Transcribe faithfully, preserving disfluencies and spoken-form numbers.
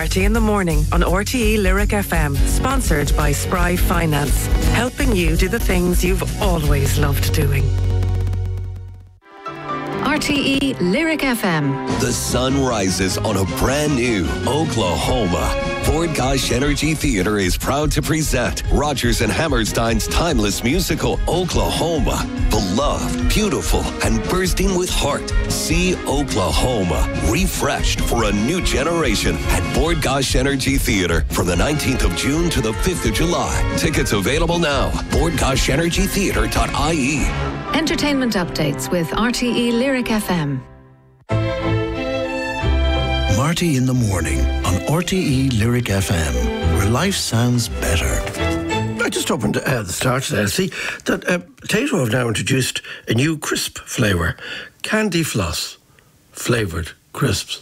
Marty in the Morning on R T E Lyric F M, sponsored by Spry Finance, helping you do the things you've always loved doing. R T E Lyric F M. The sun rises on a brand new Oklahoma. Ford Gosh Energy Theatre is proud to present Rodgers and Hammerstein's timeless musical, Oklahoma. Beloved, beautiful, and bursting with heart. See Oklahoma, refreshed for a new generation at Ford Gosh Energy Theatre from the nineteenth of June to the fifth of July. Tickets available now. ford gosh energy theatre dot I E. Entertainment updates with R T E Lyric F M. Marty in the Morning on R T E Lyric F M, where life sounds better. I just opened uh, the start there. See that uh, Tato have now introduced a new crisp flavour, candy floss flavoured crisps.